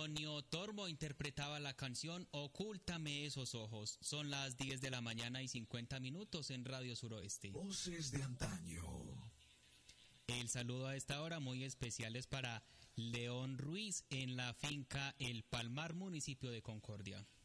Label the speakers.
Speaker 1: Antonio Tormo interpretaba la canción Ocúltame esos ojos. Son las 10 de la mañana y 50 minutos en Radio Suroeste.
Speaker 2: Voces de antaño.
Speaker 1: El saludo a esta hora muy especial es para León Ruiz en la finca El Palmar, municipio de Concordia.